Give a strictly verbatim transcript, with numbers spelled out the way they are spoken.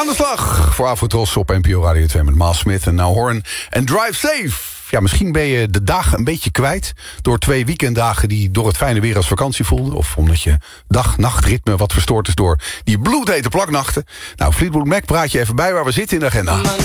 Aan de slag voor Afrotros op N P O Radio twee met Miles Smith en Now Horn en Drive Safe. Ja, misschien ben je de dagen een beetje kwijt door twee weekenddagen die door het fijne weer als vakantie voelden. Of omdat je dag-nachtritme wat verstoord is door die bloedhete plaknachten. Nou, Fleetwood Mac praat je even bij waar we zitten in de agenda.